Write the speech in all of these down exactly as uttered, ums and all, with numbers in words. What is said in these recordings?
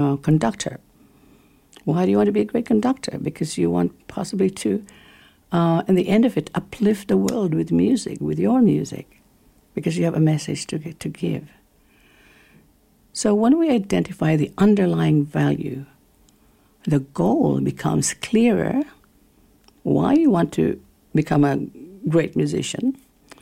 a conductor. Why do you want to be a great conductor? Because you want possibly to, uh, in the end of it, uplift the world with music, with your music, because you have a message to to give. So when we identify the underlying value, the goal becomes clearer. Why you want to become a great musician.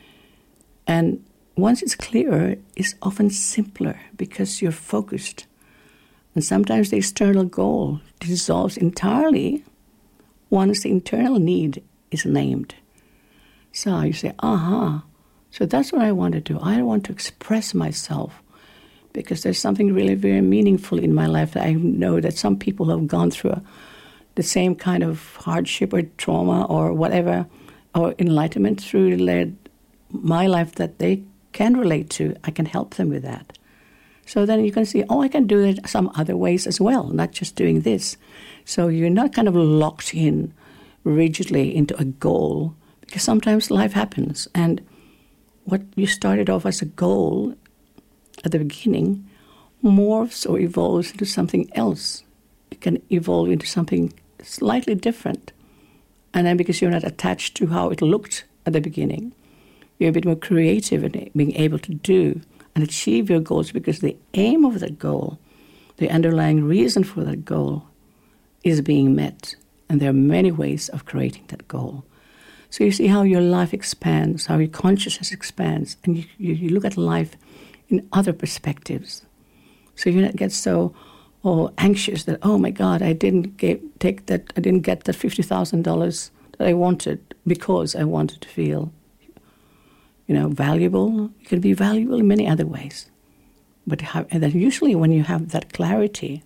And once it's clearer, it's often simpler because you're focused. And sometimes the external goal dissolves entirely once the internal need is named. So you say, aha, so that's what I want to do. I want to express myself because there's something really very meaningful in my life that I know that some people have gone through a, the same kind of hardship or trauma or whatever, or enlightenment through led my life that they can relate to. I can help them with that. So then you can see, oh, I can do it some other ways as well, not just doing this. So you're not kind of locked in rigidly into a goal, because sometimes life happens. And what you started off as a goal at the beginning morphs or evolves into something else. It can evolve into something slightly different. And then because you're not attached to how it looked at the beginning, you're a bit more creative in being able to do and achieve your goals, because the aim of that goal, the underlying reason for that goal, is being met. And there are many ways of creating that goal. So you see how your life expands, how your consciousness expands, and you, you, you look at life in other perspectives. So you don't get so oh, anxious that, oh my God, I didn't get, take that, I didn't get that fifty thousand dollars that I wanted because I wanted to feel, you know, valuable. You can be valuable in many other ways. But how, and then usually when you have that clarity,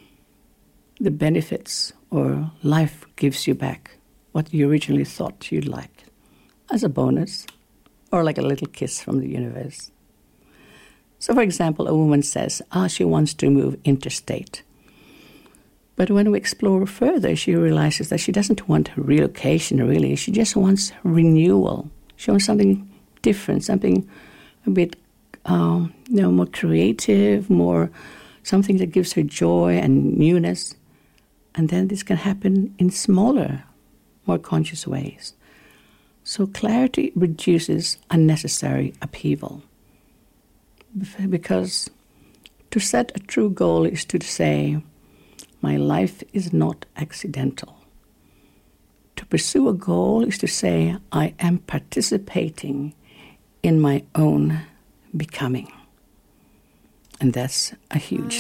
the benefits or life gives you back what you originally thought you'd like as a bonus or like a little kiss from the universe. So, for example, a woman says, ah, she wants to move interstate. But when we explore further, she realizes that she doesn't want relocation, really. She just wants renewal. She wants something different, something a bit, um, you know, more creative, more something that gives her joy and newness. And then this can happen in smaller, more conscious ways. So clarity reduces unnecessary upheaval. Because to set a true goal is to say, my life is not accidental. To pursue a goal is to say, I am participating in my own becoming. And that's a huge